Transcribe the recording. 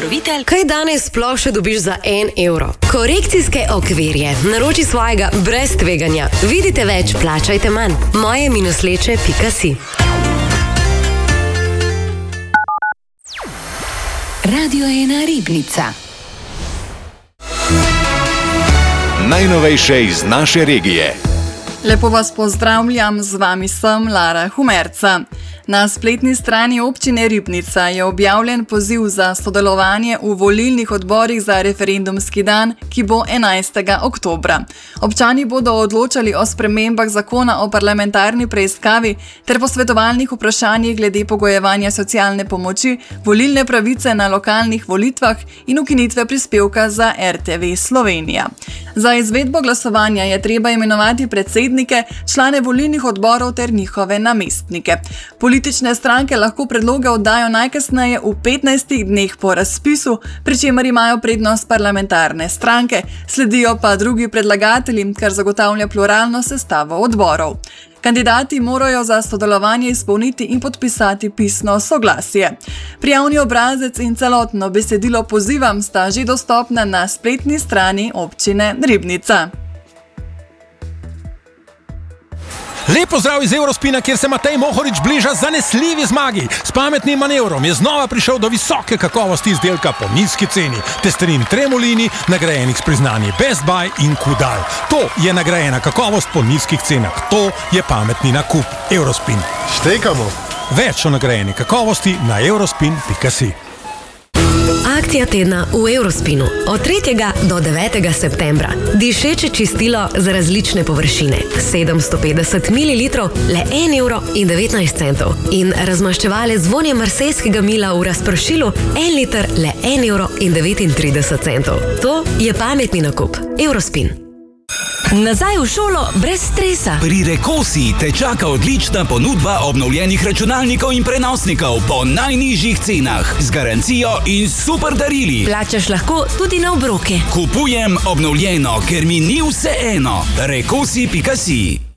pokrovitelj. Kaj danes sploh še dobiš za 1 evro? Korekcijske okvirje. Naroči svojega brez tveganja. Vidite več, plačajte manj. moje-leče.si. Radio 1 Ribnica. Najnovejše iz naše regije. Lepo vas pozdravljam, z vami sem Lara Humerca. Na spletni strani občine Ribnica je objavljen poziv za sodelovanje v volilnih odborih za referendumski dan, ki bo 11. oktobra. Občani bodo odločali o spremembah zakona o parlamentarni preiskavi ter posvetovalnih vprašanjih glede pogojevanja socialne pomoči, volilne pravice na lokalnih volitvah in ukinitve prispevka za RTV Slovenija. Za izvedbo glasovanja je treba imenovati predsednike, člane volilnih odborov ter njihove namestnike. Politične stranke lahko predloge oddajo najkasneje v 15 dneh po razpisu, pri čemer imajo prednost parlamentarne stranke, sledijo pa drugi predlagatelji, kar zagotavlja pluralno sestavo odborov. Kandidati morajo za sodelovanje izpolniti in podpisati pisno soglasje. Prijavni obrazec in celotno besedilo poziva sta že dostopna na spletni strani občine Ribnica. Lep pozdrav iz Eurospina, kjer se Matej Mohorič bliža zanesljivi zmagi. S pametnim manevrom je znova prišel do visoke kakovosti izdelka po nizki ceni. Testerin Tremolini, nagrajenih s priznanji Best Buy in Kudal. To je nagrajena kakovost po nizkih cenah. To je pametni nakup. Eurospin. Štekamo. Več o nagrajeni kakovosti na eurospin.si. Akcija tedna v Eurospinu od 3. do 9. septembra. Dišeče čistilo za različne površine. 750 ml, le 1,19 €. In razmaščevale z vonjem marsejskega mila v razpršilu, 1 liter, le 1,39 €. To je pametni nakup. Eurospin. Nazaj v šolo brez stresa. Pri Rekosi te čaka odlična ponudba obnovljenih računalnikov in prenosnikov po najnižjih cenah, z garancijo in super darili. Plačaš lahko tudi na obroke. Kupujem obnovljeno, ker mi ni vseeno. Rekosi.si